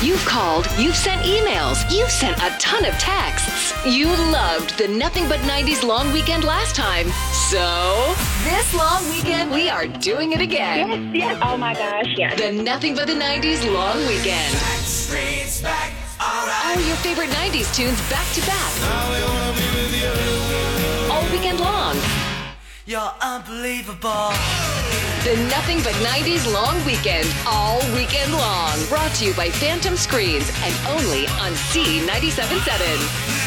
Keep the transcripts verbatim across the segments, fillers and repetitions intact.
You've called, you've sent emails, you've sent a ton of texts. You loved the Nothing But nineties long weekend last time. So, this long weekend, we are doing it again. Yes, yes. Oh my gosh, yes. The Nothing But the nineties long weekend. Backstreet's back, all right. All your favorite nineties tunes back to back. I wanna be with you. All weekend long. You're unbelievable. The Nothing But nineties long weekend, all weekend long. Brought to you by Phantom Screens and only on C ninety-seven point seven.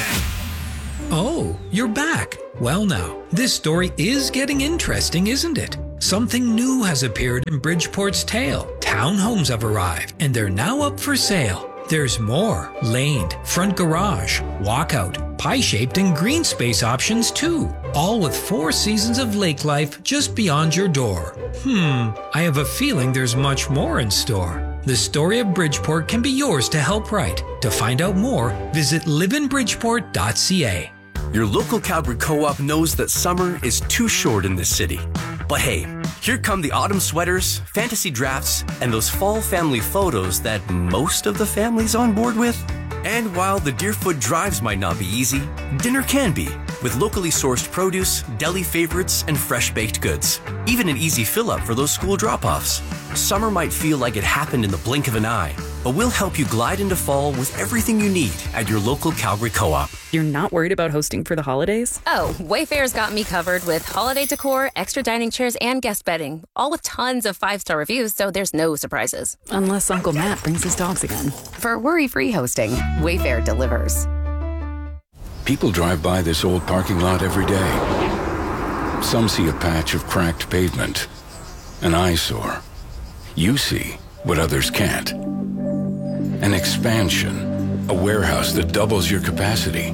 Oh, you're back. Well now, this story is getting interesting, isn't it? Something new has appeared in Bridgeport's tale. Townhomes have arrived, and they're now up for sale. There's more laned, front garage, walkout, pie-shaped and green space options too. All with four seasons of lake life just beyond your door. Hmm, I have a feeling there's much more in store. The story of Bridgeport can be yours to help write. To find out more, visit live in bridgeport dot c a. Your local Calgary Co-op knows that summer is too short in this city. But hey, here come the autumn sweaters, fantasy drafts, and those fall family photos that most of the family's on board with. And while the Deerfoot drives might not be easy, dinner can be, with locally sourced produce, deli favorites, and fresh-baked goods. Even an easy fill-up for those school drop-offs. Summer might feel like it happened in the blink of an eye, but we'll help you glide into fall with everything you need at your local Calgary Co-op. You're not worried about hosting for the holidays? Oh, Wayfair's got me covered with holiday decor, extra dining chairs, and guest bedding, all with tons of five-star reviews, so there's no surprises. Unless Uncle Matt brings his dogs again. For worry-free hosting, Wayfair delivers. People drive by this old parking lot every day. Some see a patch of cracked pavement, an eyesore. You see what others can't. An expansion, a warehouse that doubles your capacity.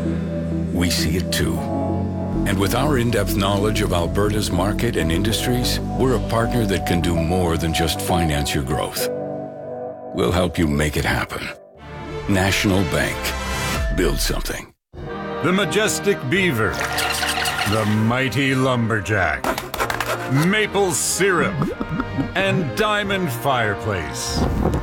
We see it too. And with our in-depth knowledge of Alberta's market and industries, we're a partner that can do more than just finance your growth. We'll help you make it happen. National Bank. Build something. The Majestic Beaver. The Mighty Lumberjack. Maple Syrup. And Diamond Fireplace.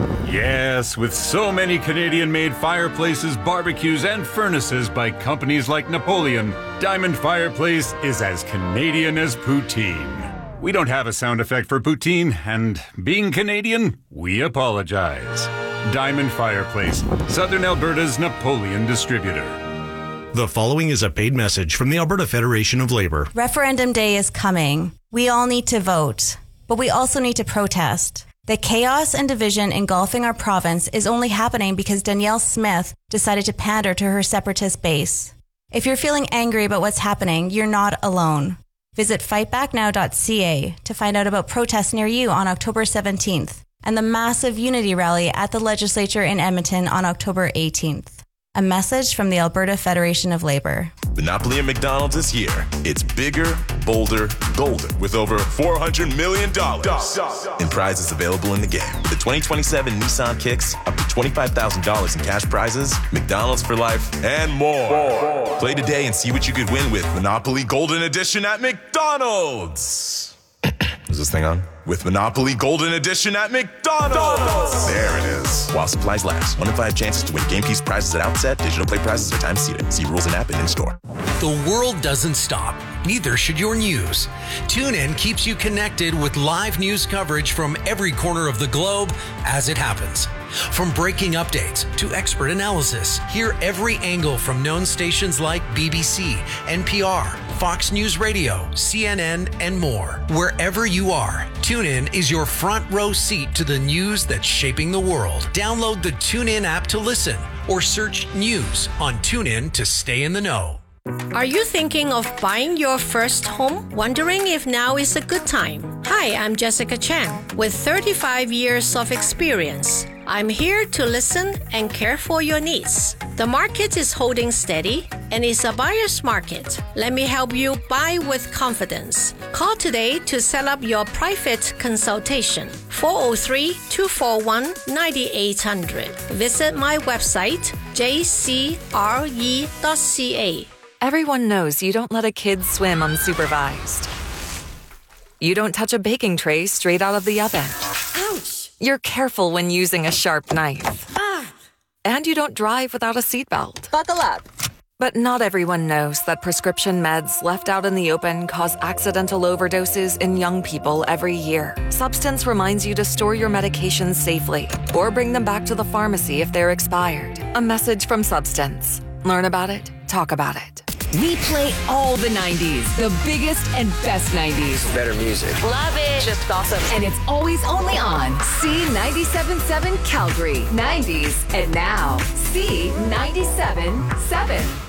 Yes, with so many Canadian-made fireplaces, barbecues, and furnaces by companies like Napoleon, Diamond Fireplace is as Canadian as poutine. We don't have a sound effect for poutine, and being Canadian, we apologize. Diamond Fireplace, Southern Alberta's Napoleon distributor. The following is a paid message from the Alberta Federation of Labor. Referendum day is coming. We all need to vote, but we also need to protest. The chaos and division engulfing our province is only happening because Danielle Smith decided to pander to her separatist base. If you're feeling angry about what's happening, you're not alone. Visit fight back now dot c a to find out about protests near you on October seventeenth and the massive unity rally at the legislature in Edmonton on October eighteenth. A message from the Alberta Federation of Labor. Monopoly at McDonald's is here. It's bigger, bolder, golden, with over four hundred million dollars in prizes available in the game. The twenty twenty-seven Nissan Kicks, up to twenty-five thousand dollars in cash prizes, McDonald's for life, and more. more. Play today and see what you could win with Monopoly Golden Edition at McDonald's. Is this thing on? With Monopoly Golden Edition at McDonald's. McDonald's. There it is. While supplies last. One in five chances to win game piece prizes at outset. Digital play prizes are time seated. See rules and app and in store. The world doesn't stop. Neither should your news. TuneIn keeps you connected with live news coverage from every corner of the globe as it happens. From breaking updates to expert analysis, hear every angle from known stations like B B C, N P R, Fox News Radio, C N N, and more. Wherever you are, TuneIn is your front row seat to the news that's shaping the world. Download the TuneIn app to listen or search news on TuneIn to stay in the know. Are you thinking of buying your first home? Wondering if now is a good time? Hi, I'm Jessica Chan with thirty-five years of experience. I'm here to listen and care for your needs. The market is holding steady and it's a buyer's market. Let me help you buy with confidence. Call today to set up your private consultation. four oh three, two four one, nine eight hundred. Visit my website, j c r e dot c a. Everyone knows you don't let a kid swim unsupervised. You don't touch a baking tray straight out of the oven. Ouch! You're careful when using a sharp knife. Ah! And you don't drive without a seatbelt. Buckle up. But not everyone knows that prescription meds left out in the open cause accidental overdoses in young people every year. Substance reminds you to store your medications safely or bring them back to the pharmacy if they're expired. A message from Substance. Learn about it, talk about it. We play all the nineties, the biggest and best nineties. Better music. Love it. Just awesome. And it's always only on C ninety-seven point seven Calgary. nineties and now C ninety-seven point seven.